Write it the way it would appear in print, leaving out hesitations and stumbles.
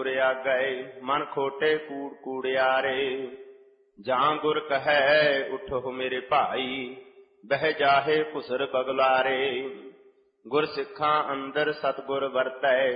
ਗੁਰ ਆਗੈ, ਮਨ ਖੋਟੇ ਕੂੜ ਕੂੜਿਆਰੇ। ਜਾਂ ਗੁਰ ਕਹੈ ਉਠੋ ਮੇਰੇ ਭਾਈ, ਬਹਿ ਜਾਹੇ ਖੁਸਰ ਬਗਲਾਰੇ। ਗੁਰ ਸਿੱਖਾਂ ਅੰਦਰ ਸਤਿਗੁਰ ਵਰਤੈ,